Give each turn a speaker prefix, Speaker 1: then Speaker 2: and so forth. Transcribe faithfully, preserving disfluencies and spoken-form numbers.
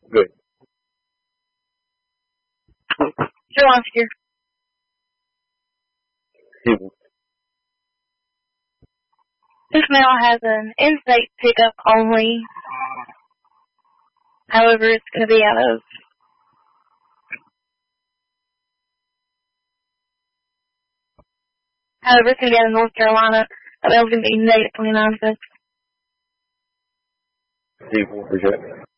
Speaker 1: Good.
Speaker 2: Still on here. This mail has an in-state pickup only. However, it's going to be out of However, it's going to be out of North Carolina. That mail's going to be negative twenty-nine cents.
Speaker 1: See,